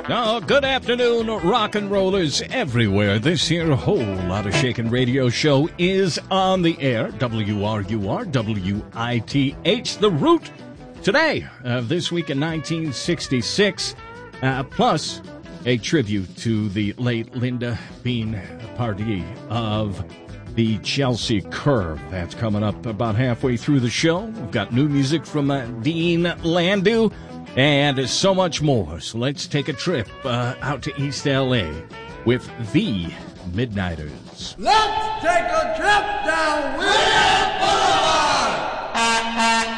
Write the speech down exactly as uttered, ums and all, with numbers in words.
Oh, good afternoon, rock and rollers everywhere. This here whole lot of shakin' radio show is on the air. W R U R, W I T H, The Root. Today, uh, this week in nineteen sixty-six, uh, plus a tribute to the late Linda Bean Pardee of the Chelsea Curve. That's coming up about halfway through the show. We've got new music from uh, Dean Landau. And so much more. So let's take a trip uh, out to East L A with the Midnighters. Let's take a trip down William Boulevard!